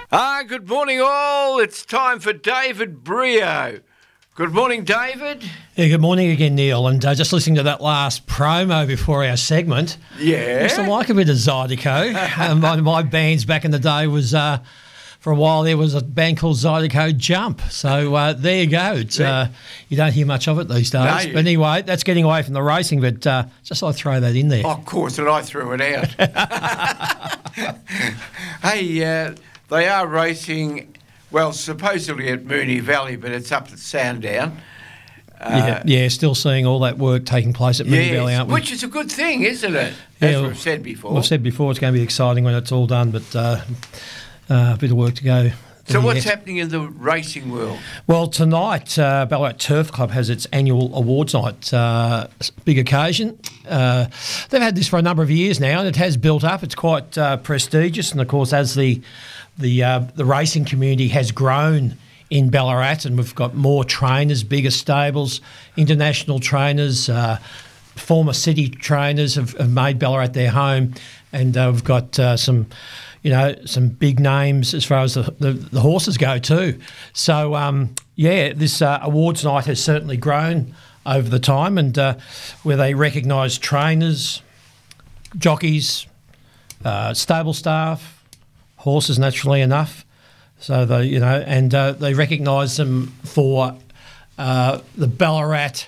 Good morning all. It's time for David Brio. Good morning, David. Yeah, good morning again, Neil. And just listening to that last promo before our segment. Yeah. I used to like a bit of Zydeco. my bands back in the day was, for a while there was a band called Zydeco Jump. So there you go. It's, you don't hear much of it these days. No. But anyway, that's getting away from the racing, but just I throw that in there. Of course, and I threw it out. Hey, they are racing, well, supposedly at Moonee Valley, but it's up at Sandown. Still seeing all that work taking place at Moonee Valley, aren't we? Which is a good thing, isn't it? As we've said before. We've said before it's going to be exciting when it's all done, but a bit of work to go. So what's happening in the racing world? Well, tonight, Ballarat Turf Club has its annual awards night. Big occasion. They've had this for a number of years now, and it has built up. It's quite prestigious, and of course, as the racing community has grown in Ballarat, and we've got more trainers, bigger stables, international trainers, former city trainers have made Ballarat their home, and we've got some big names as far as the horses go too. So, this awards night has certainly grown over the time, and where they recognise trainers, jockeys, stable staff, horses naturally enough. So they recognise them for the Ballarat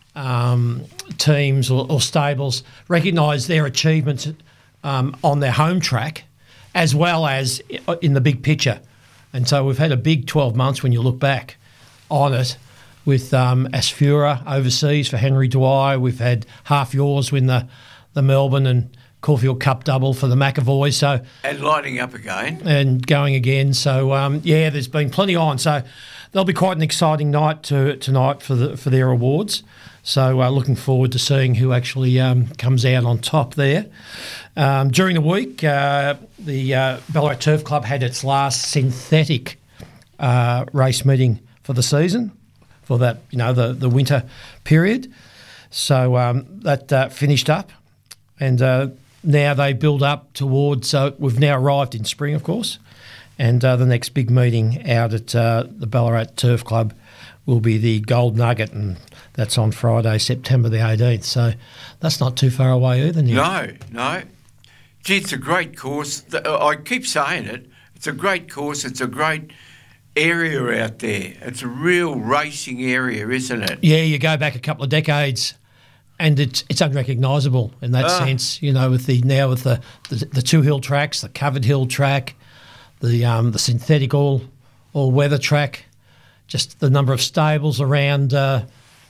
teams or stables, recognise their achievements on their home track, as well as in the big picture. And so we've had a big 12 months when you look back on it with Asfura overseas for Henry Dwyer. We've had Half Yours win the Melbourne and Caulfield Cup double for the McAvoy. And lining up again. And going again. So, there's been plenty on. So there'll be quite an exciting night tonight for their awards. So looking forward to seeing who actually comes out on top there. During the week, the Ballarat Turf Club had its last synthetic race meeting for the season, for that, the winter period. So that finished up, and now they build up towards, we've now arrived in spring, of course, and the next big meeting out at the Ballarat Turf Club will be the Gold Nugget, and that's on Friday, September the 18th. So that's not too far away either, Neil. No. Gee, it's a great course. I keep saying it. It's a great course. It's a great area out there. It's a real racing area, isn't it? Yeah, you go back a couple of decades and it's unrecognisable in that sense, with the two hill tracks, the covered hill track, the synthetic all-weather track, just the number of stables around, the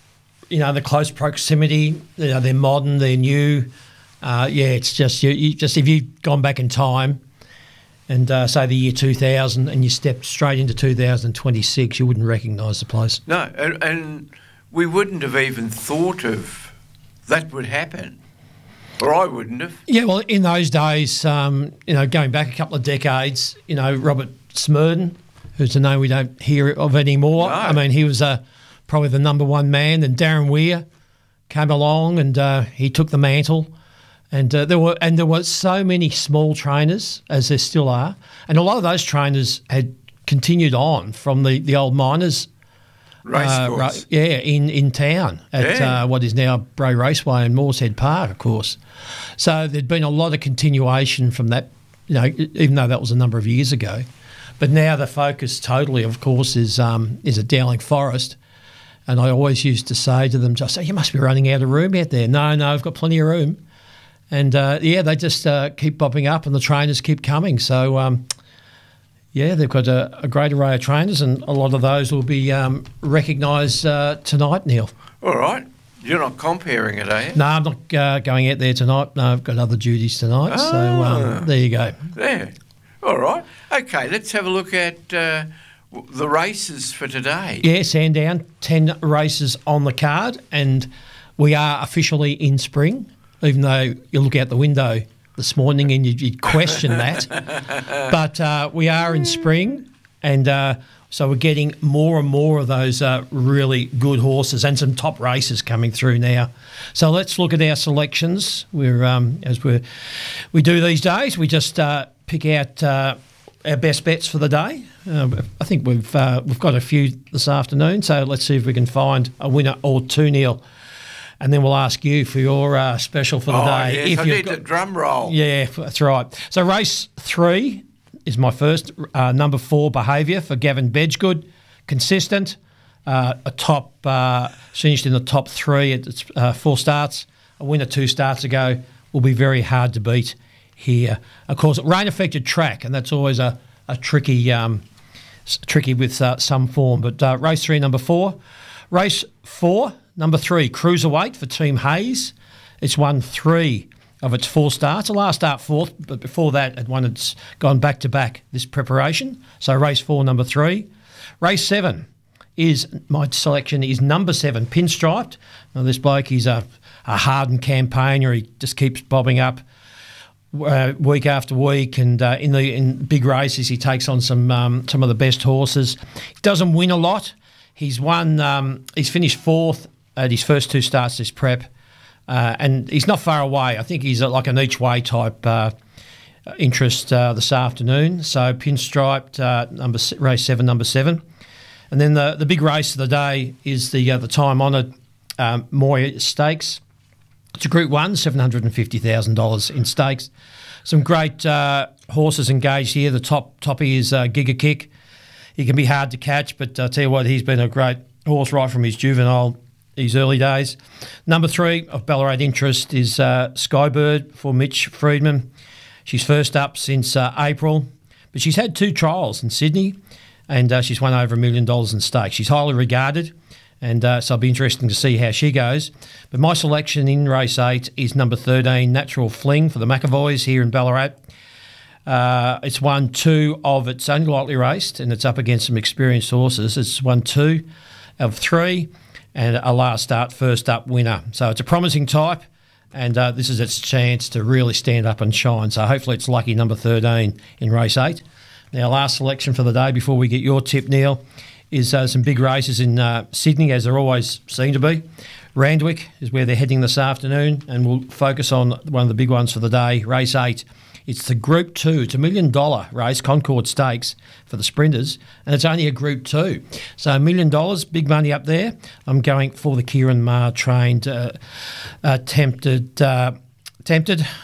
close proximity. They're modern, they're new. It's just if you've gone back in time and say the year 2000 and you stepped straight into 2026, you wouldn't recognise the place. No, and we wouldn't have even thought of that would happen, or I wouldn't have. Yeah, well, in those days, going back a couple of decades, Robert Smurden, who's a name we don't hear of anymore. No. I mean, he was probably the number one man, and Darren Weir came along and he took the mantle. And there were so many small trainers, as there still are, and a lot of those trainers had continued on from the old miners' racecourse. In town at what is now Bray Raceway and Moorshead Park, of course. So there'd been a lot of continuation from that, even though that was a number of years ago. But now the focus totally, of course, is at Dowling Forest. And I always used to say to them, you must be running out of room out there. No, I've got plenty of room. And, they just keep popping up and the trainers keep coming. So, they've got a great array of trainers, and a lot of those will be recognised tonight, Neil. All right. You're not comparing it, are you? No, I'm not going out there tonight. No, I've got other duties tonight. So there you go. There. All right. Okay, let's have a look at the races for today. Yeah, Sandown, 10 races on the card, and we are officially in spring, even though you look out the window this morning and you'd question that. But we are in spring, and so we're getting more and more of those really good horses and some top races coming through now. So let's look at our selections. We're as we do these days, we just pick out our best bets for the day. I think we've got a few this afternoon, so let's see if we can find a winner or two, Neil. And then we'll ask you for your special for the day. Yes, I need the drum roll. Yeah, that's right. So race 3 is my first. Number 4, Behaviour for Gavin Bedgood. Consistent. Finished in the top 3 at its 4 starts. A winner 2 starts ago. Will be very hard to beat here. Of course, rain-affected track, and that's always a tricky with some form. But race 3, number 4. Race 4, number 3, Cruiserweight for Team Hayes. It's won 3 of its 4 starts. The last start 4th, but before that, it's gone back-to-back this preparation. So race 4, number 3. Race 7 my selection is number 7, Pinstriped. Now, this bloke, he's a hardened campaigner. He just keeps bobbing up week after week, and in big races he takes on some of the best horses. He doesn't win a lot. He's won. He's finished 4th at his first 2 starts this prep, and he's not far away. I think he's like an each way type interest this afternoon. So Pinstriped, race 7, number 7, and then the big race of the day is the time honoured Moir Stakes. It's a Group 1, $750,000 in stakes. Some great horses engaged here. The toppy is Giga Kick. He can be hard to catch, but I tell you what, he's been a great horse right from his early days. Number 3 of Ballarat interest is Skybird for Mitch Friedman. She's first up since April, but she's had 2 trials in Sydney, and she's won over $1 million in stakes. She's highly regarded. And so it'll be interesting to see how she goes. But my selection in race 8 is number 13, Natural Fling for the McAvoys here in Ballarat. It's won 2 of its only lightly raced, and it's up against some experienced horses. It's won 2 of 3, and a last start, first up winner. So it's a promising type, and this is its chance to really stand up and shine. So hopefully it's lucky number 13 in race 8. Now, last selection for the day before we get your tip, Neil, is some big races in Sydney, as there always seem to be. Randwick is where they're heading this afternoon, and we'll focus on one of the big ones for the day, race 8. It's the Group 2. It's $1 million race, Concord Stakes for the sprinters, and it's only a Group 2. So $1 million, big money up there. I'm going for the Kieran Maher trained, tempted.